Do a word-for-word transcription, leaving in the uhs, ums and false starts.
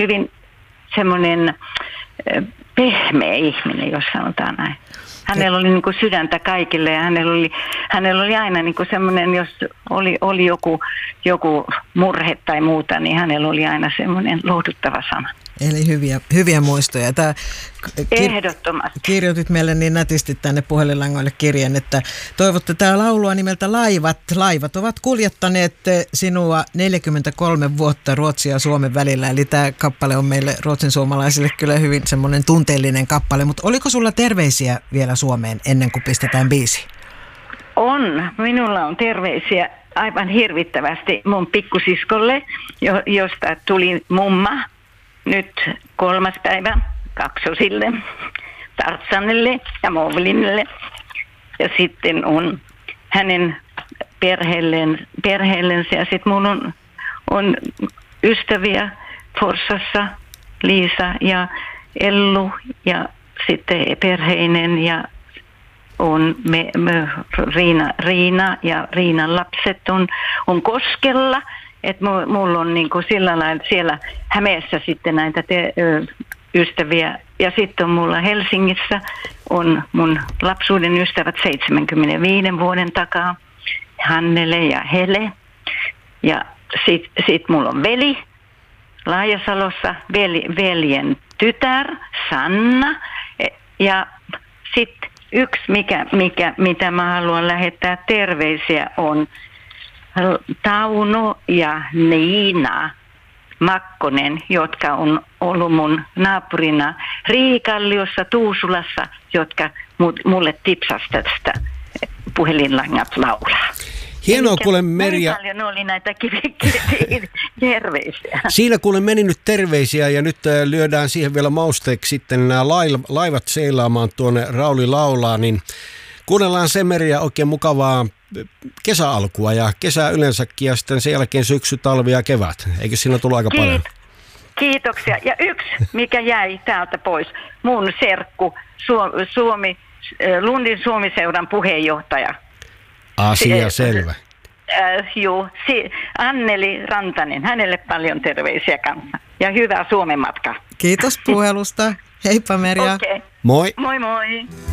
hyvin semmoinen pehmeä ihminen, jos sanotaan näin. Hänellä oli niin kuin sydäntä kaikille ja hänellä oli, hänellä oli aina niin kuin semmoinen, jos oli, oli joku, joku murhe tai muuta, niin hänellä oli aina semmoinen lohduttava sana. Eli hyviä, hyviä muistoja. Tämä kir- Ehdottomasti. Kirjoitit meille niin nätisti tänne puhelinlangoille kirjeen, että toivotte tämä laulua nimeltä Laivat. Laivat ovat kuljettaneet sinua neljäkymmentäkolme vuotta Ruotsia ja Suomen välillä. Eli tämä kappale on meille ruotsin suomalaisille kyllä hyvin semmoinen tunteellinen kappale. Mutta oliko sulla terveisiä vielä Suomeen ennen kuin pistetään biisi? On. Minulla on terveisiä aivan hirvittävästi mun pikkusiskolle, josta tuli mumma. Nyt kolmas päivä kaksosille, Tartsanille ja Movlinille. Ja sitten on hänen perheelleen, perheellensä. Ja sitten mun on, on ystäviä Forssassa, Liisa ja Ellu ja sitten perheinen ja on me, me, Riina, Riina ja Riinan lapset on, on Koskella. Että mulla on niinku sillä lailla siellä Hämeessä sitten näitä te, ö, ystäviä. Ja sitten on mulla Helsingissä on mun lapsuuden ystävät seitsemänkymmentäviisi vuoden takaa. Hannele ja Hele. Ja sitten sit mulla on veli Laajasalossa, veli, veljen tytär Sanna. Ja sitten yksi, mikä, mikä, mitä mä haluan lähettää terveisiä on Tauno ja Niina Makkonen, jotka on ollut mun naapurina Riikalliossa, Tuusulassa, jotka mulle tipsasi tästä puhelinlangat laulaa. Hienoa, kuule Merja. Paljon oli näitä terveisiä. Siinä kuule meni nyt terveisiä ja nyt lyödään siihen vielä mausteeksi sitten nämä laivat seilaamaan tuonne Rauli laulaa, niin kuunnellaan se Merja oikein mukavaa kesäalkua ja kesää yleensäkin ja sitten sen jälkeen syksy, talvi ja kevät. Eikö siinä tullut aika Kiit- paljon? Kiitoksia. Ja yksi, mikä jäi täältä pois, mun serkku, Su- Suomi, Lundin Suomiseuran puheenjohtaja. Asia selvä. Äh, joo, si- Anneli Rantanen, hänelle paljon terveisiä kanssa. Ja hyvää Suomen matkaa. Kiitos puhelusta. Heippa Merja. Okay. Moi. Moi moi.